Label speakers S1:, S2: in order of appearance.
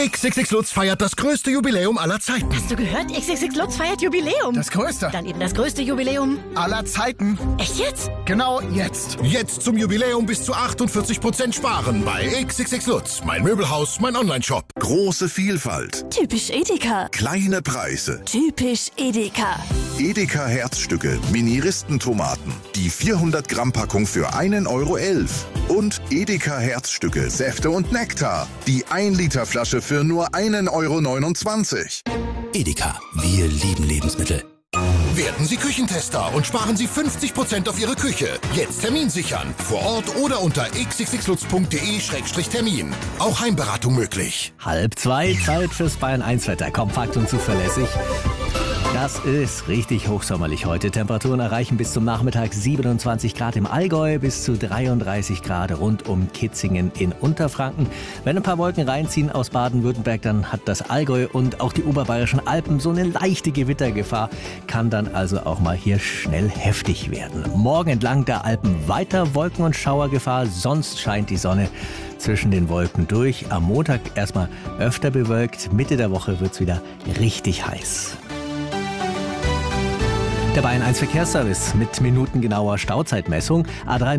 S1: XXX Lutz feiert das größte Jubiläum aller Zeiten.
S2: Hast du gehört? XXX Lutz feiert Jubiläum.
S3: Das größte.
S2: Dann eben das größte Jubiläum
S3: Aller Zeiten.
S2: Echt jetzt?
S3: Genau jetzt.
S1: Jetzt zum Jubiläum bis zu 48% sparen bei XXX Lutz. Mein Möbelhaus, mein Onlineshop.
S4: Große Vielfalt,
S5: Typisch Edeka.
S4: kleine Preise.
S5: Typisch Edeka.
S4: Edeka Herzstücke, Mini-Ristentomaten. Die 400 Gramm Packung für 1,11 €. Und Edeka Herzstücke, Säfte und Nektar. Die 1 Liter Flasche für nur 1,29 €.
S6: Edeka, wir lieben Lebensmittel.
S1: Werden Sie Küchentester und sparen Sie 50% auf Ihre Küche. Jetzt Termin sichern. Vor Ort oder unter xxxlutz.de/termin. Auch Heimberatung möglich.
S6: 1:30, Zeit fürs Bayern 1 Wetter. Kompakt und zuverlässig. Das ist richtig hochsommerlich heute. Temperaturen erreichen bis zum Nachmittag 27 Grad im Allgäu, bis zu 33 Grad rund um Kitzingen in Unterfranken. Wenn ein paar Wolken reinziehen aus Baden-Württemberg, dann hat das Allgäu und auch die oberbayerischen Alpen so eine leichte Gewittergefahr. Kann dann also auch mal hier schnell heftig werden. Morgen entlang der Alpen weiter Wolken- und Schauergefahr, sonst scheint die Sonne zwischen den Wolken durch. Am Montag erstmal öfter bewölkt, Mitte der Woche wird's wieder richtig heiß. Der Bayern 1 Verkehrsservice mit minutengenauer Stauzeitmessung. A3